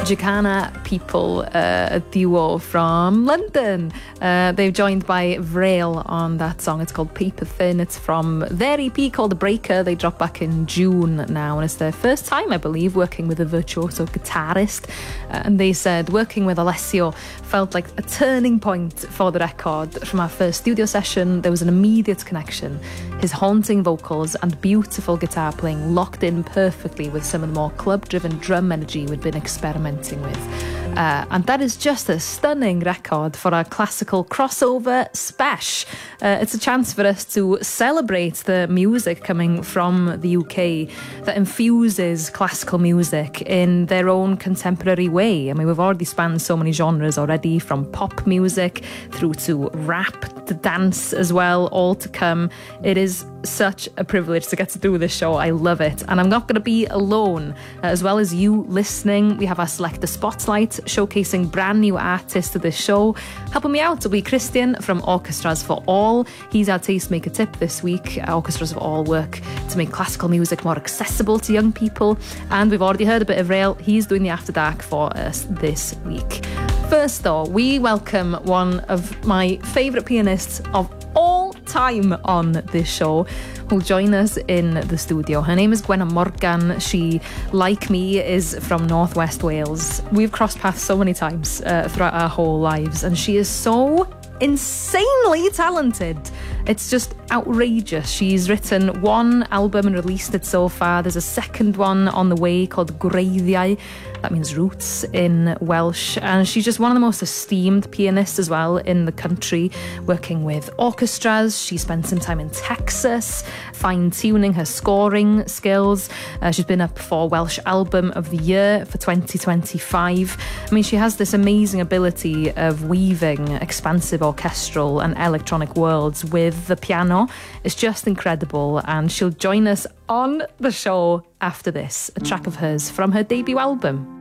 Jacana people, a duo from London. They're joined by Vrail on that song. It's called Paper Thin. It's from their EP called The Breaker. They dropped back in June now, and it's their first time, I believe, working with a virtuoso guitarist. And they said working with Alessio felt like a turning point for the record. From our first studio session, there was an immediate connection. His haunting vocals and beautiful guitar playing locked in perfectly with some of the more club-driven drum energy we'd been experimenting with. And that is just a stunning record for our classical crossover spesh. It's a chance for us to celebrate the music coming from the UK that infuses classical music in their own contemporary way. I mean, we've already spanned so many genres already, from pop music through to rap, to dance as well, all to come. It is such a privilege to get to do this show. I love it. And I'm not going to be alone. As well as you listening, we have our Selector Spotlight showcasing brand new artists to this show. Helping me out will be Christian from Orchestras for All. He's our tastemaker tip this week. Orchestras for All work to make classical music more accessible to young people. And we've already heard a bit of Rail. He's doing the After Dark for us this week. First though, we welcome one of my favourite pianists of all time on this show, who'll join us in the studio. Her name is Gwenna Morgan. She, like me, is from Northwest Wales. We've crossed paths so many times throughout our whole lives, and she is so insanely talented. It's just outrageous. She's written one album and released it so far. There's a second one on the way called Gwreiddiau. That means roots in Welsh. And she's just one of the most esteemed pianists as well in the country, working with orchestras. She spent some time in Texas, fine-tuning her scoring skills. She's been up for Welsh Album of the Year for 2025. I mean, she has this amazing ability of weaving expansive orchestral and electronic worlds with the piano. It's just incredible, and she'll join us on the show after this, a track of hers from her debut album.